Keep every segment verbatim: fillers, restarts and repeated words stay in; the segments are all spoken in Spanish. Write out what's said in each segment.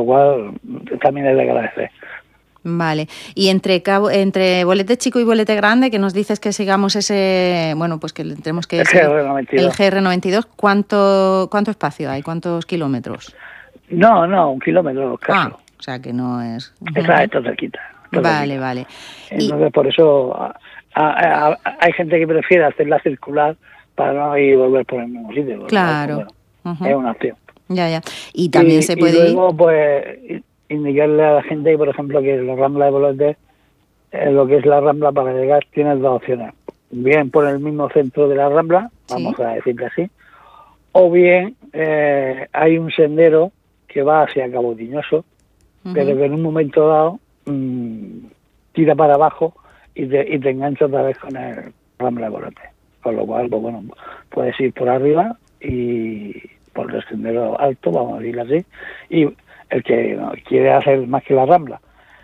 cual también es de agradecer. Vale. Y entre cabo, entre Bolete Chico y Bolete Grande, que nos dices que sigamos ese, bueno, pues que tenemos que el G R noventa y dos. El G R noventa y dos, ¿cuánto, cuánto espacio hay? ¿Cuántos kilómetros? No, no, un kilómetro casi. Ah, o sea que no es... Está esto cerquita. Esto Vale, cerquita. vale. Entonces, y... por eso a, a, a, hay gente que prefiere hacerla circular para no ir y volver por el mismo sitio. Claro. Bueno, uh-huh. Es una opción. Ya, ya. Y también y, se puede y luego, ir... pues, indicarle a la gente, por ejemplo, que la Rambla de Bolete, eh, lo que es la Rambla para llegar, tienes dos opciones. Bien por el mismo centro de la Rambla, vamos ¿sí? a decirle así, o bien eh, hay un sendero que va hacia Cabo Tiñoso, uh-huh. pero que en un momento dado mmm, tira para abajo y te, y te engancha otra vez con el Rambla de Bolete. Con lo cual, pues bueno, puedes ir por arriba y por el sendero alto, vamos a decirlo así, y el que no, quiere hacer más que la Rambla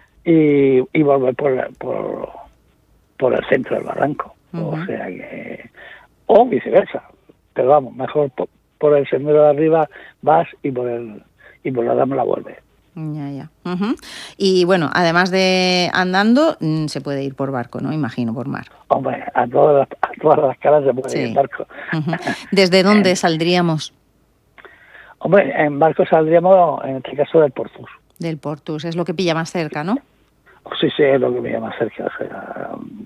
y, y volver por, por por el centro del barranco, uh-huh. o sea que o viceversa, pero vamos, mejor por, por el sendero de arriba vas y por el y por la Rambla vuelves. Ya, ya. Uh-huh. Y bueno, además de andando, mmm, se puede ir por barco, ¿no? Imagino, por mar. Hombre, a todas las, a todas las caras se puede sí. ir en barco. Uh-huh. ¿Desde dónde saldríamos? Hombre, en barco saldríamos, en este caso, del Portus. Del Portus, es lo que pilla más cerca, ¿no? Sí, sí, es lo que pilla más cerca. O sea,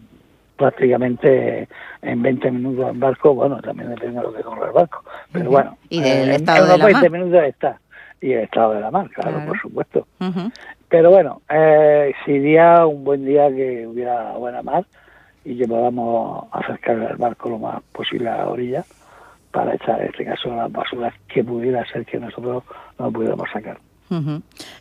prácticamente en veinte minutos en barco, bueno, también depende de lo que corra el barco. Pero uh-huh. bueno, ¿y del eh, estado en unos de la veinte mar? minutos está. Y el estado de la mar, claro, claro. por supuesto. Uh-huh. Pero bueno, eh, sería un buen día que hubiera buena mar y que podamos acercar el barco lo más posible a la orilla, para echar, en este caso, las basuras que pudiera ser que nosotros no pudiéramos sacar. Uh-huh.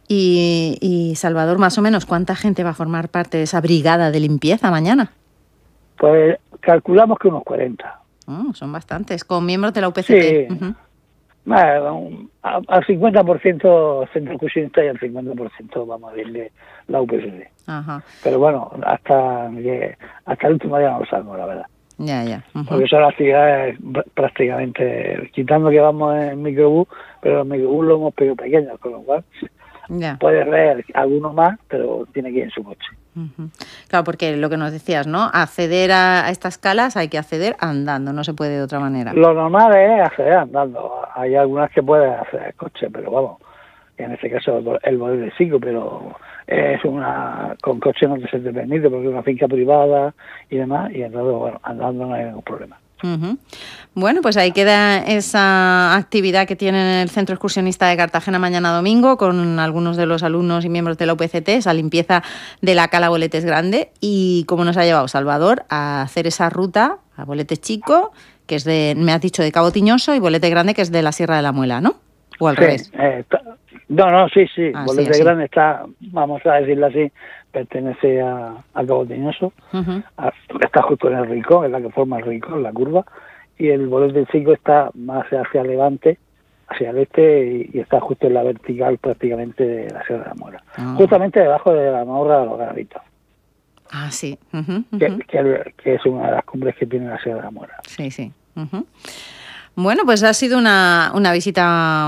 Y, y, Salvador, más o menos, ¿cuánta gente va a formar parte de esa brigada de limpieza mañana? Pues calculamos que unos cuarenta. Oh, son bastantes, con miembros de la U P C T. Sí, uh-huh. bueno, al cincuenta por ciento centro excursionista y al cincuenta por ciento vamos a decirle la U P C T. Ajá. Pero bueno, hasta, hasta el último día no lo sabemos, la verdad. Ya, ya. Uh-huh. Porque son actividades prácticamente, quitando que vamos en microbús, pero el microbús lo hemos pedido pequeños, con lo cual ya. puedes ver alguno más, pero tiene que ir en su coche. Uh-huh. Claro, porque lo que nos decías, ¿no? Acceder a, a estas calas hay que acceder andando, no se puede de otra manera. Lo normal es acceder andando. Hay algunas que puedes hacer el coche, pero vamos, en este caso el Bolete Chico, pero es una con coche no se te permite porque es una finca privada y demás, y entonces, bueno, andando no hay ningún problema. Uh-huh. Bueno, pues ahí queda esa actividad que tiene el Centro Excursionista de Cartagena mañana domingo con algunos de los alumnos y miembros de la U P C T, esa limpieza de la cala Boletes Grande, y cómo nos ha llevado Salvador a hacer esa ruta a Bolete Chico, que es de, me has dicho, de Cabo Tiñoso, y Bolete Grande, que es de la Sierra de la Muela, ¿no? O al sí, revés. Eh, no, no, sí, sí, ah, Bolete sí, Grande está, vamos a decirlo así, pertenece a, a Cabo Tiñoso, uh-huh. a, está justo en el rincón, es la que forma el rincón, la curva, y el Bolete Chico está más hacia levante, hacia el este, y, y está justo en la vertical prácticamente de la Sierra de la Muela, uh-huh. justamente debajo de la Mahorra de los Ganavitos. Ah, sí. Uh-huh, uh-huh. Que, que, que es una de las cumbres que tiene la Sierra de la Muela. Sí, sí. Uh-huh. Bueno, pues ha sido una, una visita...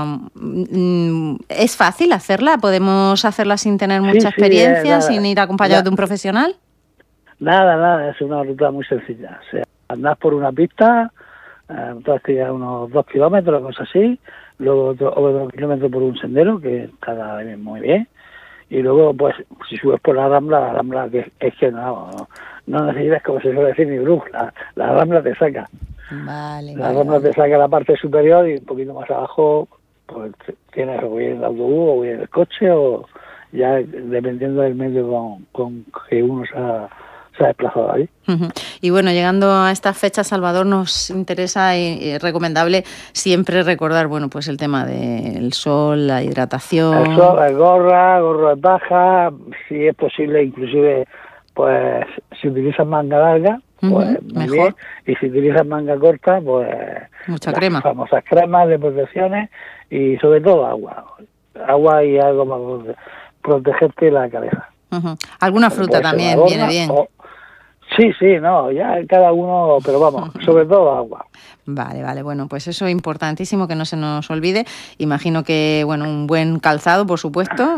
¿Es fácil hacerla? ¿Podemos hacerla sin tener mucha sí, experiencia, sí, eh, sin ir acompañado nada, de un profesional? Nada, nada, es una ruta muy sencilla. O sea, andás por una pista, eh, unos dos kilómetros, cosas así, luego otro, otro kilómetro por un sendero, que está muy bien, y luego, pues, si subes por la Rambla, la Rambla que es que no, no, no necesitas, como se suele decir, ni brújula, la, la Rambla te saca. Vale, la vale, Rambla vale. te saca la parte superior y un poquito más abajo pues tienes o bien el autobús o bien el coche o ya dependiendo del medio con, con que uno se ha, se ha desplazado allí. Uh-huh. Y bueno, llegando a estas fechas, Salvador, nos interesa y es recomendable siempre recordar, bueno, pues el tema del sol, la hidratación. El sol, el gorra, gorro de paja, si es posible inclusive pues si utilizas manga larga, pues uh-huh, muy mejor. Bien, y si utilizas manga corta, pues mucha las crema. famosas cremas de protecciones y sobre todo agua, agua y algo para protegerte la cabeza. Uh-huh. Alguna fruta también viene bien. O, sí, sí, no, ya cada uno, pero vamos, uh-huh. sobre todo agua. Vale, vale, bueno, pues eso es importantísimo que no se nos olvide. Imagino que, bueno, un buen calzado, por supuesto.